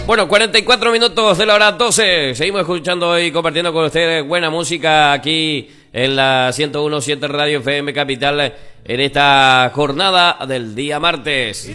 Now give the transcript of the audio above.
Bueno, 44 minutos de la hora 12. Seguimos escuchando hoy, compartiendo con ustedes buena música aquí en la 101.7 Radio FM Capital en esta jornada del día martes.